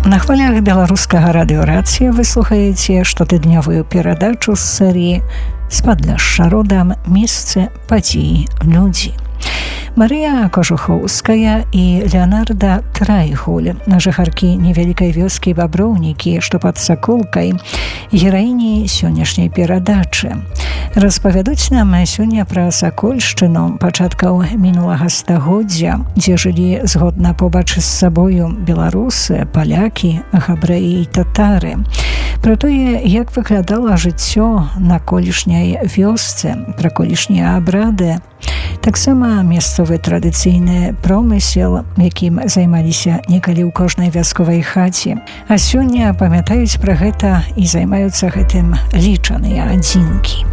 На хвалях беларускага радыёрацыя вы слухаеце штотыднёвую перадачу з серыі «Спадляшша родам. Месцы, падзеі, людзі». Марыя Кожухоўская і Леонарда Трайгуль, жыхаркі невялікай вёскі Баброўнікі, што пад Саколкай, гераіні сённяшняй перадачы. Распавядуць нам сёння пра Сакольшчыну пачаткаў мінулага стагоддзя, дзе жылі згодна побач з сабою беларусы, палякі, габрэі і татары. Пра тое, як выглядала жыццё на колішняй вёсцы, пра колішнія абрады, таксама месцовы традыцыйны промысел, якім займаліся некалі ў кожнай вясковай хаце. А сёння памятаюць пра гэта і займаюцца гэтым лічаныя адзінкі.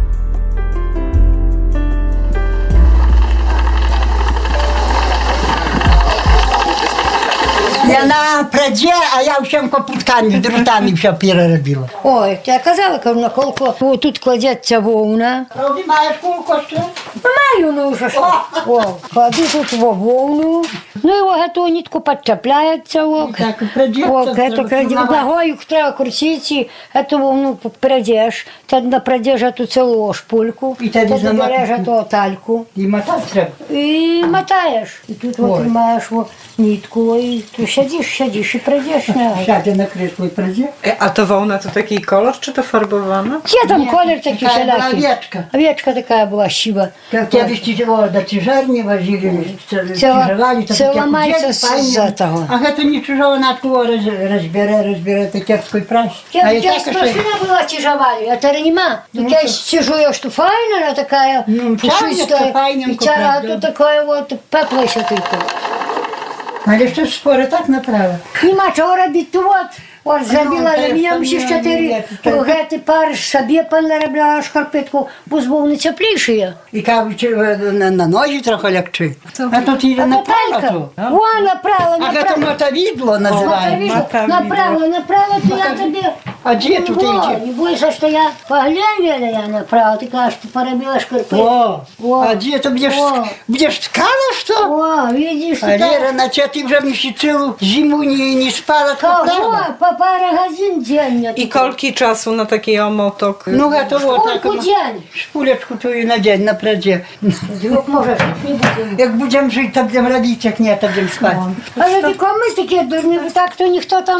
Яна прадзе, а я ўсім капуткамі, дротамі ўсё перарабіла. Ой, я казала, кажу, на колку тут кладецца воўна. Правда, маеш кулку, што? Маю, ну ўжо што. О, кладу тут во воўну. Ну і во гэту нітку падчапляецца. Так, і прадзецца. Ногою треба крутіць і гэту воўну прадзеш. Тады напрадзеш эту цэлую шпульку. І тады береш эту тальку. І матаць трэба. І матаеш. І тут вот маеш нітку і siedzisz i przejdziesz. Siadzie na krzesło i przejdzie. A to wełna to taki kolor, czy to farbowana? Gdzie tam kolor taki wszelaki? Owieczka. Owieczka taka była siwa. Kiedyś do ciżarni wozili, ciżowali, to takie majce za tego. A to nie ciżowo na tło rozbiera, to kiepsko i praś. Kiedyś maszyna była ciżowali, a teraz nie ma. Kiedyś ciżujesz, to fajna, ale taka puszysta. I ciara to takie pepło się tylko. Ale jeszcze spory tak naprawdę. Nie ma czego robić, tu вот zrobiła, że miałam się 4 gety par sobie pan narobiła szkarpetku, bo z wołny cieplejsze. I kawicie na nogi trochę lekczy. A to ty idę na prawo tu. O, na prawo, na prawo. A to motowidło nazywają. Na prawo to ja tobie... A gdzie tutaj idzie? Nie bój się, że ja poglębię ja na prawo, tylko aż tu porobiła szkarpetku. A gdzie to będziesz tkalasz to? O, widzisz to. Ale na ciebie ty już mi się tylu zimu nie spala, to po parę godzin dziennie. I kolki czasu na taki omotok? No to było tak. Dzień. Szpuleczku tu na dzień, na pradzie. Jak możesz, nie będziemy. Jak będziemy żyć, to będziemy robić, jak nie, to będziemy spać. Ale tylko my takie durnie, tak to nikt tam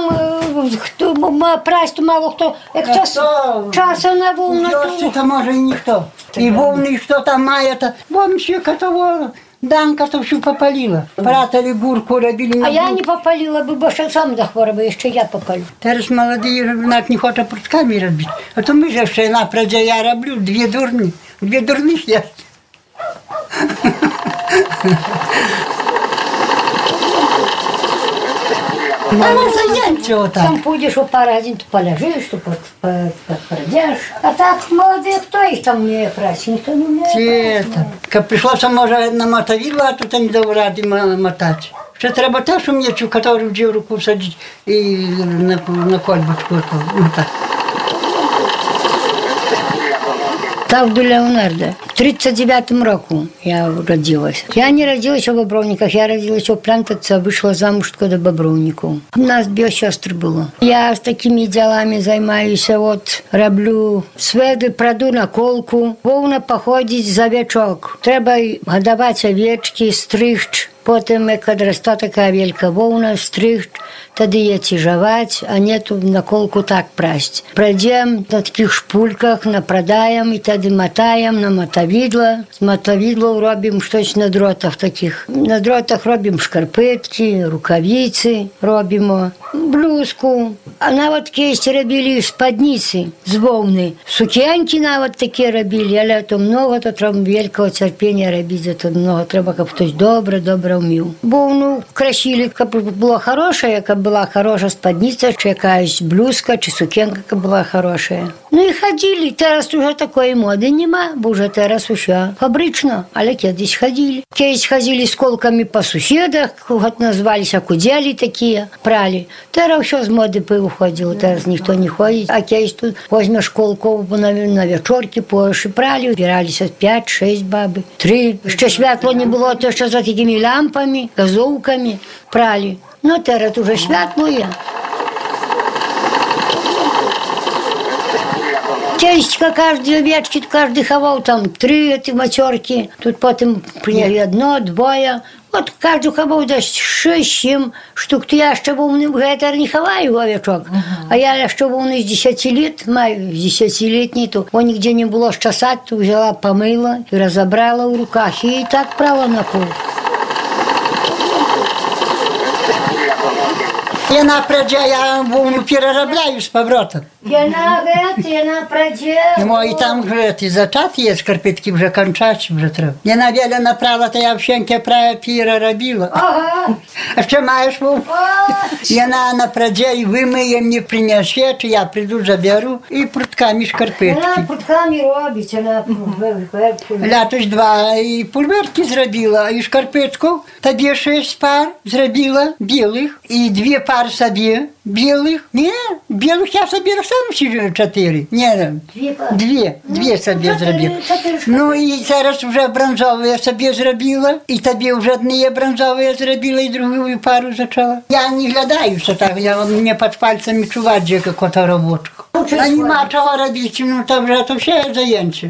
ma praść, to mało kto, jak czasu na wolno to może i nikt to. I wolny, i kto tam ma, to bo mi się katowało. Danka to все popaliła. Pratali górku, robili... A ja nie popaliła, bo jeszcze sam zachorował, jeszcze ja popalił. Teraz młodzi nawet nie chcą prutkami robić. A to my jeszcze naprawdę ja robię dwie durni jest. Ale zajęcie tam pójdziesz o parę godzin, to poleżysz, to podpradziesz. A tak młody, kto ich tam umie prać? Nikt nie umie prać. Jak przyszło się może na motowidło, a to nie dało rady motać. Że trzeba też umieć, u którym gdzie ruku sadzić i na kolbę motać. Так до Леонарда. В 1939 roku я родилась. Я не родилась в Бобровниках, я родилась в Плантаце, вышла замуж до Бобровников. У нас 2 сестры было. Я с такими делами займаюсь, вот, роблю сведы, праду на колку, вовна походить за овечок. Треба годовать овечки, стригч. Потім, як одросте така велика вовна, стригч, тоді її тяжовать, а нету на колку так прасть. Пройдем на таких шпульках, напродаем, і тоді мотаем на мотовидло. З мотовидло робимо щось на дротах таких. На дротах робимо шкарпетки, рукавиці робимо, блузку. А навіть кейсь робили спадниці з вовни. Сукенки навіть такі робили, але то много, то треба великого терпіння робити, то много треба, щоб хтось добре вмів. Вовну красили, щоб була хороша, яка була хороша спадниця, чи якась блузка, чи сукенка, яка була хороша. Ну і ходили. Зараз уже такої моди нема, бо вже зараз усе фабрично, але кудись ходили. Кейсь ходили з колками по сусідах, от назвалися кудели такі, прали. Зараз все з моди повиходило, зараз ніхто не ходить. А кейсь тут возьмеш колку на вечорки, поїш і прали, збиралися 5-6 баби, 3. Ще світло не було, то ще за такими лампами, газовками прали. Ну, зараз уже світло є. Kiedyś każdy owieczki, to każdy chował tam 3 te maciorki, тут potem przynieśli 1, 2. От каждый хавал десь 6-7 штук. То я jeszcze був не хаваю овечок. А я ще був з 10 лет, маю 10-летний, то он нигде не было счесать, то взяла, помыла и разобрала в руках. И так прала на кол. Я вовну переробляю з поворотом. Я на праdzie. І там вже ті зачати є, шкарпетки вже кончать, вже треба. Я на веля направила, то я всеньке праве переробила. Ага. А що маєш, Вов? Я на праdzie і вимиє, мені принесе, чи я прийду, заберу, і прутками шкарпетки. Вона прутками робить, вона Лятось 2 і пульверки зробила, і шкарпетку. Тобі 6 пар зробила білих, і 2 пари собі білих. Ні, білих я собі сам 4. Ні, 2 собі зробила. Ну і зараз вже бронзові собі зробила, і тобі вже одні бронзові зробила, і другу пару зачала. Я не глядаюся так, мені під пальцями чувати, яку то роботку. А нема чого робити, ну то вже то все зайнче.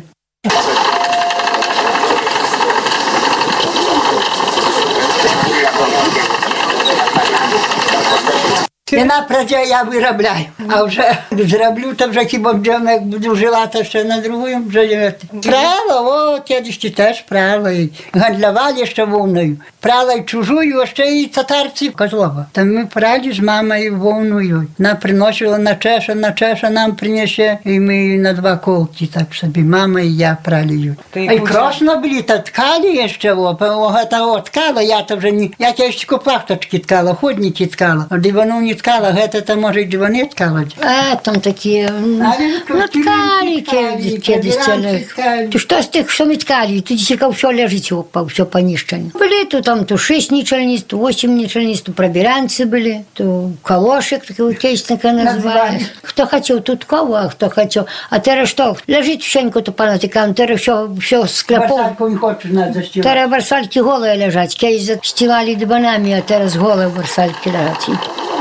І на праді я виробляю, а вже зроблю, то вже хіба як буду жила, ще на другому вже прала, о, кедишки теж прала, і гандлювали ще вовною. Прала і чужую, а ще і татарці Козлова. Там ми прали з мамою вовною. Вона приносила на чеша нам принесе, і ми на 2 колки, так собі, мама і я прали її. А й красно були, то ткали ще, о, ткала, я то вже не, я тільки плахточки ткала, ходники ткала, а дивану не ткала, гэта може й дивани ткала. А, там такі, ну ткали кедись. То що з тих, що ми ткали, тут тільки все лежить, все понищено. Були то там то 6 нічельниць, то 8 нічельниць, то пробіранці були, то калошик, такий кейсника називали. Хто хотів тут кого, а хто хотів. А зараз що, лежить всенько то панатикам, зараз все скляпов. Барсальку не хочеш нас застілати. Зараз барсальки голые лежать, кейс застилали диванами, а зараз голые барсальки лежать.